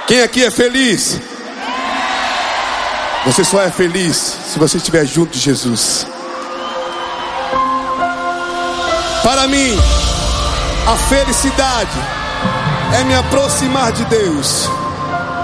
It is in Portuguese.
Quem aqui é feliz? Você só é feliz se você estiver junto de Jesus. Para mim, a felicidade é me aproximar de Deus.